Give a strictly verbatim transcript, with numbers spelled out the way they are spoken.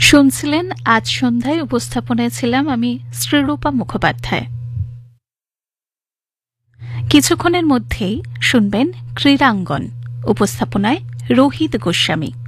শুনছিলেন আজ সন্ধ্যায় উপস্থাপনায় ছিলাম আমি শ্রীরূপা মুখোপাধ্যায়। কিছুক্ষণের মধ্যেই শুনবেন ক্রীড়াঙ্গন, উপস্থাপনায় রোহিত গোস্বামী।